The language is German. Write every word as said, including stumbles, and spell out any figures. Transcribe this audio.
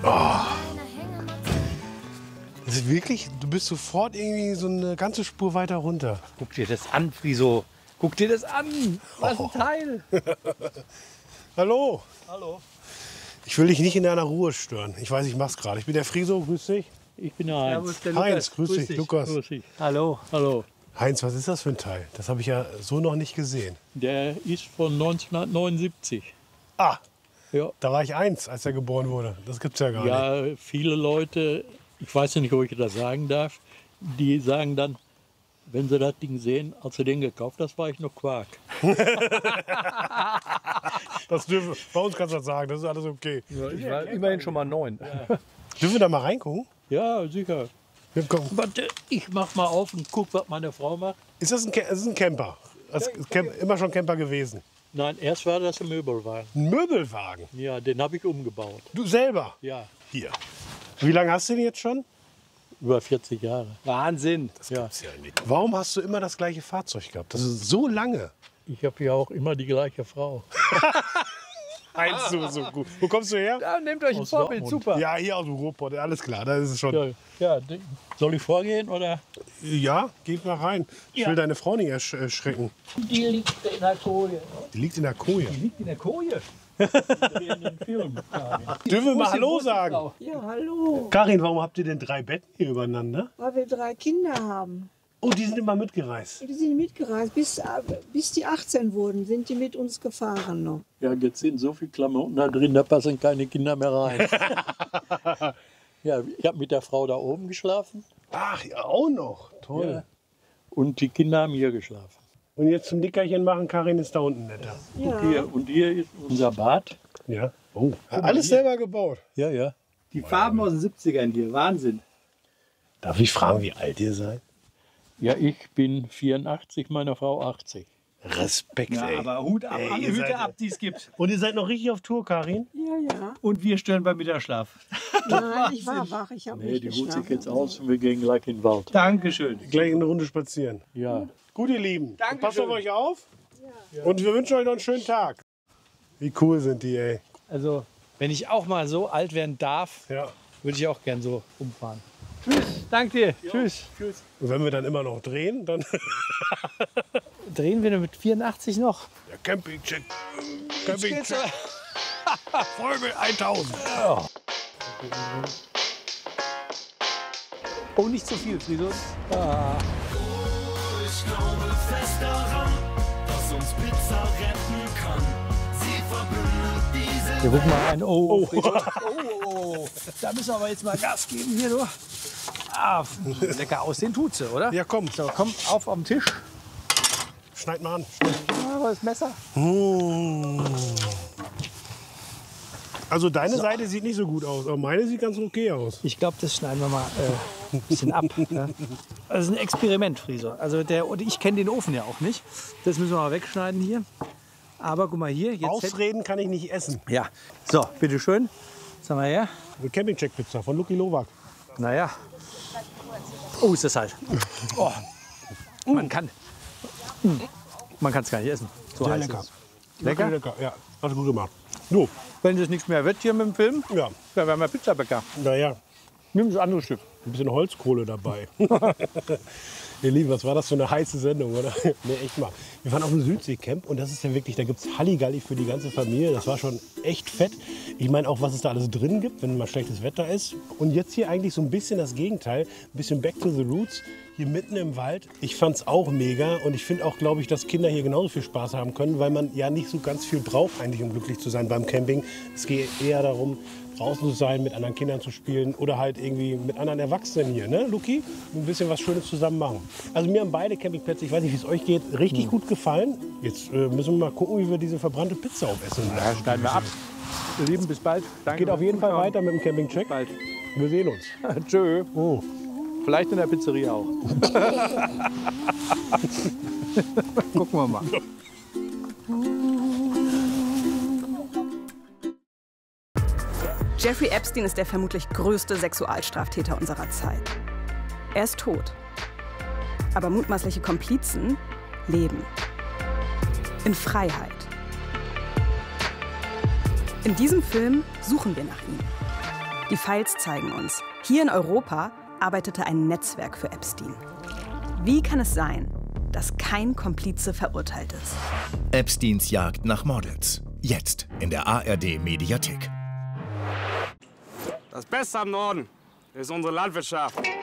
Oh. Das ist wirklich, du bist sofort irgendwie so eine ganze Spur weiter runter. Guck dir das an, Friso. Guck dir das an. Was ein Teil. Hallo. Hallo. Ich will dich nicht in deiner Ruhe stören. Ich weiß, ich mach's gerade. Ich bin der Friso, grüß dich. Ich bin der Heinz. Der Heinz, grüß, grüß dich, dich, Lukas. Grüß dich. Hallo. Hallo. Heinz, was ist das für ein Teil? Das habe ich ja so noch nicht gesehen. Der ist von neunzehnhundertneunundsiebzig. Ah, ja. Da war ich eins, als er geboren wurde. Das gibt's ja gar ja, nicht. Ja, viele Leute, ich weiß nicht, ob ich das sagen darf, die sagen dann, wenn sie das Ding sehen, als sie den gekauft, das war ich noch Quark. Das dürfen, bei uns kannst du das sagen, das ist alles okay. Ja, ich war immerhin schon mal neun. Ja. Dürfen wir da mal reingucken? Ja, sicher. Warte, ich mach mal auf und guck, was meine Frau macht. Ist das ein, das ist ein Camper? Das ist Camp, immer schon Camper gewesen? Nein, erst war das ein Möbelwagen. Ein Möbelwagen? Ja, den habe ich umgebaut. Du selber? Ja. Hier. Wie lange hast du den jetzt schon? Über vierzig Jahre. Wahnsinn. Das gibt's ja nicht. Warum hast du immer das gleiche Fahrzeug gehabt? Das ist so lange. Ich habe ja auch immer die gleiche Frau. Eins so, so gut. Wo kommst du her? Ja, nehmt euch ein Aus Vorbild, Dortmund. super. Ja, hier aus dem Ruhrpott, alles klar, das ist schon. Ja, ja, soll ich vorgehen oder? Ja, geht mal rein. Ich Ja. will deine Frau nicht ersch erschrecken. Die liegt in der Koje. Die liegt in der Koje. Die liegt in der Koje. In den Film. Dürfen wir mal Hallo sagen? Ja, hallo. Karin, warum habt ihr denn drei Betten hier übereinander? Weil wir drei Kinder haben. Oh, die sind immer mitgereist. Die sind mitgereist. Bis, bis die achtzehn wurden, sind die mit uns gefahren noch. Ja, jetzt sind so viele Klamotten da drin, da passen keine Kinder mehr rein. Ja, ich habe mit der Frau da oben geschlafen. Ach, ja, auch noch. Toll. Ja. Und die Kinder haben hier geschlafen. Und jetzt zum Nickerchen machen, Karin ist da unten netter. Ja. Und, hier, und hier ist unser Bad. Ja. Oh, alles selber gebaut. Ja, ja. Die Farben aus den siebzigern hier, Wahnsinn. Darf ich fragen, wie alt ihr seid? Ja, ich bin vierundachtzig, meine Frau achtzig. Respekt, Ja, ey. aber Hut ab, Ey, alle ihr Hüte seid- ab, die es gibt. Und ihr seid noch richtig auf Tour, Karin? Ja, ja. Und wir stören beim Mittagsschlaf. Nein, ich war wach. Ich habe Nee, nicht die ruht sich geschlafen. jetzt aus und wir gehen gleich in den Wald. Dankeschön. Gleich eine Runde spazieren. Ja. Gut, ihr Lieben. Dankeschön. Passt auf euch auf. Und wir wünschen euch noch einen schönen Tag. Wie cool sind die, ey. Also, wenn ich auch mal so alt werden darf, Ja. würde ich auch gern so umfahren. Tschüss, danke dir. Tschüss. Und wenn wir dann immer noch drehen, dann Drehen wir mit vierundachtzig noch? der Campingcheck. Campingcheck. Folge tausend. Oh, nicht zu viel, Friso. Ich glaube fest daran, dass uns Pizza retten kann. Sie verbindet diese Wir gucken mal rein. Oh, oh. Oh, oh, oh. Da müssen wir aber jetzt mal Gas geben hier, du. Ah, lecker aussehen tut sie, oder? Ja, komm. So, komm auf am Tisch. Schneid mal an. Ah, wo ist das Messer? Mmh. Also deine Seite sieht nicht so gut aus, aber meine sieht ganz okay aus. Ich glaube, das schneiden wir mal äh, ein bisschen ab. Ja. Das ist ein Experiment, Friso. Also der, und ich kenne den Ofen ja auch nicht. Das müssen wir mal wegschneiden hier. Aber guck mal hier. Jetzt Ausreden kann ich nicht essen. ja. So, bitteschön. Was haben wir her? Eine Campingcheck-Pizza von Lucky Lowak. Naja. Oh, ist das halt. Oh. Man kann man kann es gar nicht essen. So Sehr heiß lecker. ist es. Lecker? Lecker, ja. Hast du gut gemacht. Du, Wenn das nichts mehr wird hier mit dem Film, ja, dann werden wir Pizzabäcker. naja, Nimm das andere Stück. ein bisschen Holzkohle dabei. Ihr Lieben, was war das für eine heiße Sendung, oder? Nee, echt mal. Wir waren auf dem Südseecamp und das ist ja wirklich, da gibt es Halligalli für die ganze Familie. Das war schon echt fett. Ich meine auch, was es da alles drin gibt, wenn mal schlechtes Wetter ist. Und jetzt hier eigentlich so ein bisschen das Gegenteil. Ein bisschen back to the roots. Hier mitten im Wald. Ich fand es auch mega und ich finde auch, glaube ich, dass Kinder hier genauso viel Spaß haben können, weil man ja nicht so ganz viel braucht eigentlich, um glücklich zu sein beim Camping. Es geht eher darum, draußen zu sein, mit anderen Kindern zu spielen oder halt irgendwie mit anderen Erwachsenen hier, ne, Luki? Ein bisschen was Schönes zusammen machen. Also mir haben beide Campingplätze, ich weiß nicht, wie es euch geht, richtig gut gefallen. Jetzt äh, müssen wir mal gucken, wie wir diese verbrannte Pizza aufessen. Ja, schneiden wir ab. Ihr Lieben, bis bald. Danke. Geht auf jeden Fall weiter mit dem Campingcheck. Bald. Wir sehen uns. Tschö. Oh. Vielleicht in der Pizzeria auch. Gucken wir mal. Jeffrey Epstein ist der vermutlich größte Sexualstraftäter unserer Zeit. Er ist tot. Aber mutmaßliche Komplizen leben. In Freiheit. In diesem Film suchen wir nach ihm. Die Files zeigen uns, hier in Europa arbeitete ein Netzwerk für Epstein. Wie kann es sein, dass kein Komplize verurteilt ist? Epsteins Jagd nach Models. Jetzt in der A R D-Mediathek. Das Beste am Norden ist unsere Landwirtschaft.